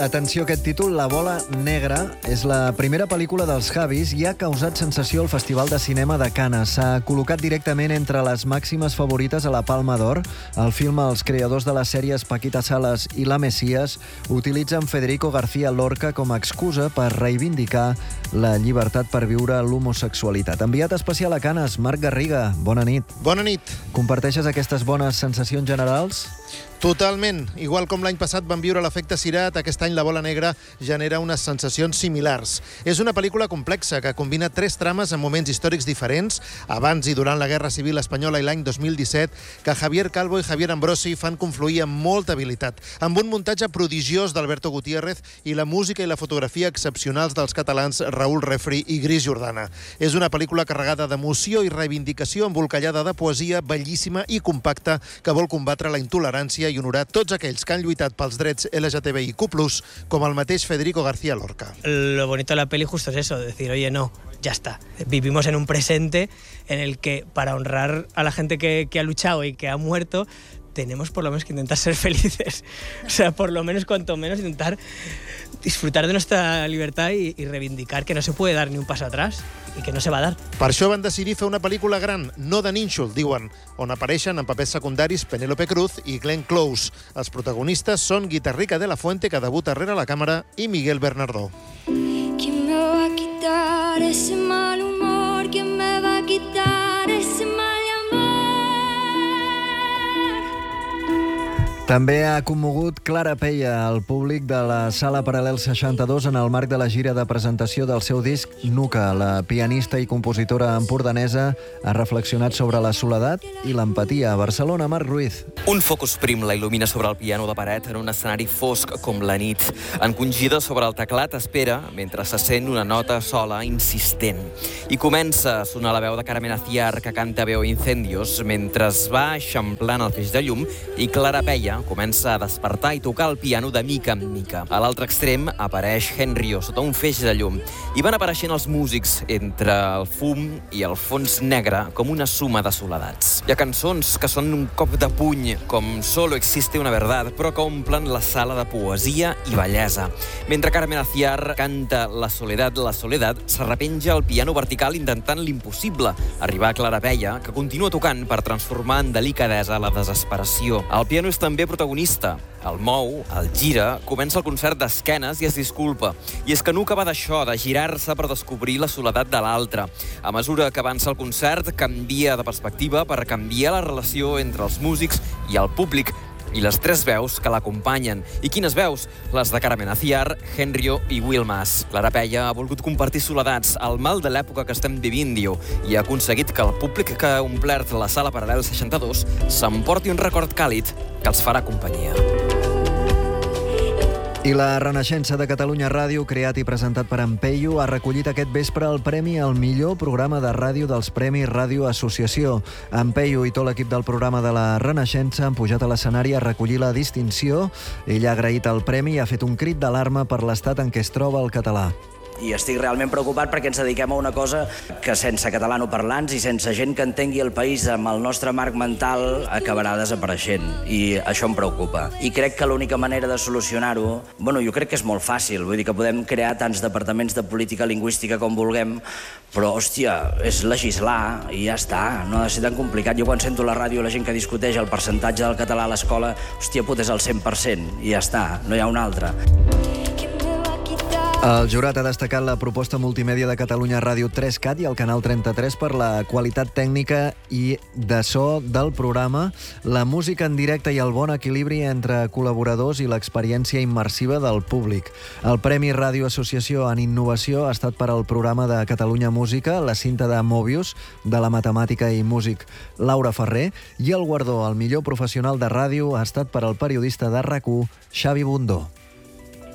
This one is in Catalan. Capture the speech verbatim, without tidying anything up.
Atenció, aquest títol, La bola negra, és la primera pel·lícula dels Javis i ha causat sensació al Festival de Cinema de Canes. S'ha col·locat directament entre les màximes favorites a la Palma d'Or. El film, els creadors de les sèries Paquita Salas i La Mesías utilitzen Federico García Lorca com a excusa per reivindicar la llibertat per viure l'homosexualitat. Enviat especial a Canes, Marc Garriga, bona nit. Bona nit. Comparteixes aquestes bones sensacions generals? Totalment. Igual com l'any passat van viure l'efecte Cirat, aquest any La bola negra genera unes sensacions similars. És una pel·lícula complexa que combina tres trames en moments històrics diferents, abans i durant la Guerra Civil Espanyola i l'any dos mil disset, que Javier Calvo i Javier Ambrosi fan confluir amb molta habilitat, amb un muntatge prodigiós d'Alberto Gutiérrez i la música i la fotografia excepcionals dels catalans Raúl Refri i Gris Jordana. És una pel·lícula carregada d'emoció i reivindicació, embolcallada de poesia, bellíssima i compacta, que vol combatre la intolerància i honorar tots aquells que han lluitat pels drets L G T B I Q plus, com el mateix Federico García Lorca. Lo bonito de la peli justo es eso, decir, oye, no, ya está. Vivimos en un presente en el que, para honrar a la gente que, que ha luchado y que ha muerto, tenemos por lo menos que intentar ser felices. O sea, por lo menos, cuanto menos, intentar disfrutar de nuestra libertad y, y reivindicar que no se puede dar ni un paso atrás i que no se va a dar. Per això van decidir fer una pel·lícula gran, no de nínxol, diuen, on apareixen en papers secundaris Penélope Cruz i Glenn Close. Els protagonistes són Guitarrica de la Fuente, que debuta rere la càmera, i Miguel Bernardó. ¿Quién me va a quitar ese mal humor? ¿Quién me va a quitar ese mal amor? També ha commogut Clara Peia, el públic de la Sala Paral·lel seixanta-dos, en el marc de la gira de presentació del seu disc Nuca. La pianista i compositora empordanesa ha reflexionat sobre la soledat i l'empatia. A Barcelona, Marc Ruiz. Un focus prim la il·lumina sobre el piano de paret en un escenari fosc com la nit. Encongida sobre el teclat espera mentre se sent una nota sola insistent. I comença a sonar la veu de Carmen Aciar, que canta Veo incendios, mentre es va eixamplant el feix de llum i Clara Peia comença a despertar i tocar el piano de mica en mica. A l'altre extrem apareix Henrio sota un feix de llum i van apareixent els músics entre el fum i el fons negre com una suma de soledats. Hi ha cançons que són un cop de puny, com Solo existe una verdad, però que omplen la sala de poesia i bellesa. Mentre Carmen Aciar canta La soledad, la soledad, s'arrepenja el piano vertical intentant l'impossible, arribar a Clara Peia, que continua tocant per transformar en delicadesa la desesperació. El piano és també protagonista. El mou, el gira, comença el concert d'esquenes i es disculpa. I és que Nuca va d'això, de girar-se per descobrir la soledat de l'altre. A mesura que avança el concert, canvia de perspectiva per canviar la relació entre els músics i el públic, i les tres veus que l'acompanyen. I quines veus? Les de Carmen Aciar, Henrio i Will Mas. Clara Peia ha volgut compartir soledats, el mal de l'època que estem vivint, diu, i ha aconseguit que el públic que ha omplert la Sala Paral·lel seixanta-dos s'emporti un record càlid que els farà companyia. I la Renaixença de Catalunya Ràdio, creat i presentat per en Peyu, ha recollit aquest vespre el premi al millor programa de ràdio dels Premis Ràdio Associació. En Peyu i tot l'equip del programa de la Renaixença han pujat a l'escenari a recollir la distinció. Ell ha agraït el premi i ha fet un crit d'alarma per l'estat en què es troba el català. I estic realment preocupat perquè ens dediquem a una cosa que sense catalanoparlants i sense gent que entengui el país amb el nostre marc mental acabarà desapareixent. I això em preocupa. I crec que l'única manera de solucionar-ho, bueno, jo crec que és molt fàcil, vull dir que podem crear tants departaments de política lingüística com vulguem, però, hòstia, és legislar i ja està, no ha de ser tan complicat. Jo quan sento a la ràdio la gent que discuteix el percentatge del català a l'escola, hòstia puta, és el cent per cent i ja està, no hi ha un altre. El jurat ha destacat la proposta multimèdia de Catalunya Ràdio tres cat i el Canal trenta-tres per la qualitat tècnica i de so del programa, la música en directe i el bon equilibri entre col·laboradors i l'experiència immersiva del públic. El Premi Ràdio Associació en Innovació ha estat per al programa de Catalunya Música, la cinta de Mobius, de la matemàtica i músic Laura Ferrer, i el guardó al millor professional de ràdio ha estat per al periodista de RAC u, Xavi Bundó.